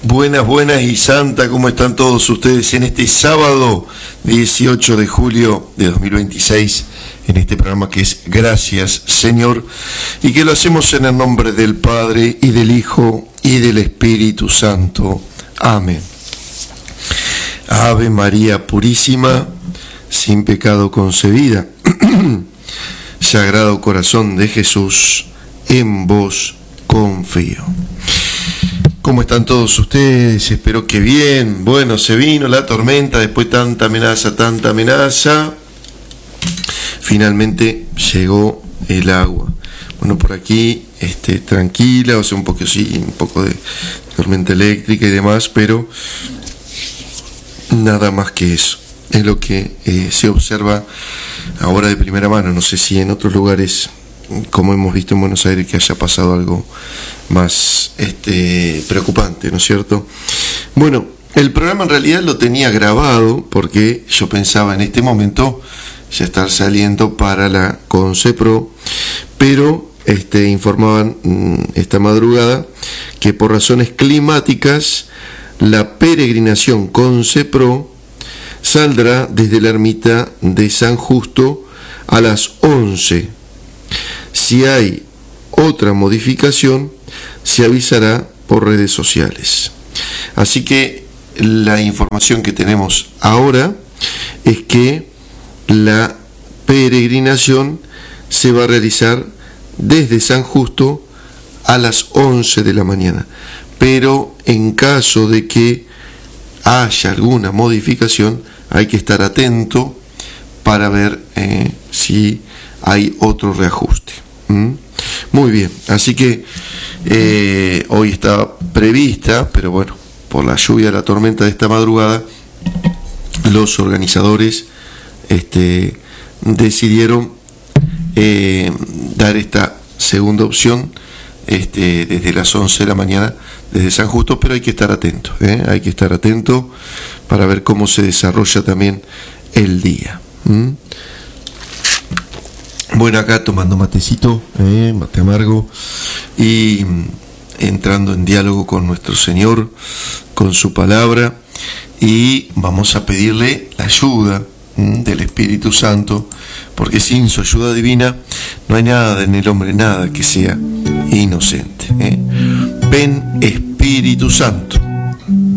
Buenas, buenas y santa, ¿cómo están todos ustedes en este sábado 18 de julio de 2026, en este programa que es Gracias Señor, y que lo hacemos en el nombre del Padre y del Hijo y del Espíritu Santo. Amén. Ave María Purísima, sin pecado concebida, Sagrado Corazón de Jesús, en vos confío. ¿Cómo están todos ustedes? Espero que bien. Bueno, se vino la tormenta, después tanta amenaza. Finalmente llegó el agua. Bueno, por aquí tranquila, o sea, un poco de tormenta eléctrica y demás, pero nada más que eso. Es lo que se observa ahora de primera mano. No sé si en otros lugares, como hemos visto en Buenos Aires, que haya pasado algo más preocupante, ¿no es cierto? Bueno, el programa en realidad lo tenía grabado porque yo pensaba en este momento ya estar saliendo para la CONCEPRO, pero informaban esta madrugada que por razones climáticas la peregrinación CONCEPRO saldrá desde la ermita de San Justo a las 11. Si hay otra modificación, se avisará por redes sociales. Así que la información que tenemos ahora es que la peregrinación se va a realizar desde San Justo a las 11 de la mañana. Pero en caso de que haya alguna modificación, hay que estar atento para ver si hay otro reajuste. Muy bien, así que hoy está prevista, pero bueno, por la lluvia, la tormenta de esta madrugada, los organizadores decidieron dar esta segunda opción desde las 11 de la mañana, desde San Justo, pero hay que estar atento, hay que estar atento para ver cómo se desarrolla también el día. Bueno, acá tomando matecito, mate amargo, y entrando en diálogo con nuestro Señor, con su palabra, y vamos a pedirle la ayuda del Espíritu Santo, porque sin su ayuda divina no hay nada en el hombre, nada que sea inocente. Ven Espíritu Santo.